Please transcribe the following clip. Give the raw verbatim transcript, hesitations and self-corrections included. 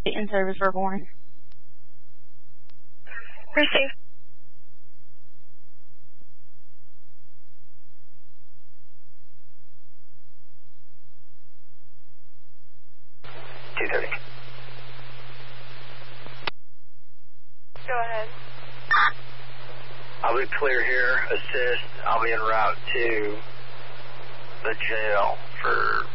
In service for Warren. Receive. two thirty. Go ahead. I'll be clear here. Assist. I'll be en route to the jail for